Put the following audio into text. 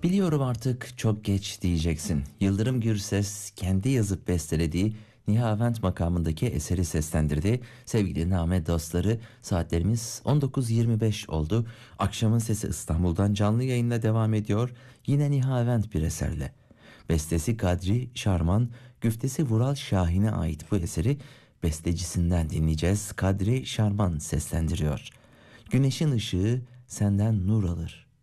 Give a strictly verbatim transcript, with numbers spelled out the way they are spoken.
Biliyorum artık çok geç diyeceksin. Yıldırım Gürses kendi yazıp bestelediği Nihavent makamındaki eseri seslendirdi. Sevgili Name dostları, saatlerimiz on dokuz yirmi beş oldu. Akşamın Sesi İstanbul'dan canlı yayınla devam ediyor. Yine Nihavent bir eserle. Bestesi Kadri Şarman, güftesi Vural Şahin'e ait bu eseri bestecisinden dinleyeceğiz. Kadri Şarman seslendiriyor. Güneşin ışığı senden nur alır.